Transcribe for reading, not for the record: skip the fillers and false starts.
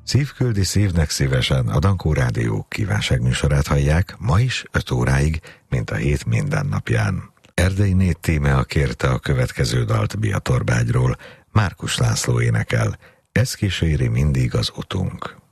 Szívküldi szívnek szívesen, a Dankó Rádió kívánságműsorát hallják, ma is 5 óráig, mint a hét minden napján. Erdélyi Tímea kérte a következő dalt Biatorbágyról, Márkus László énekel, ez kíséri mindig az utunk.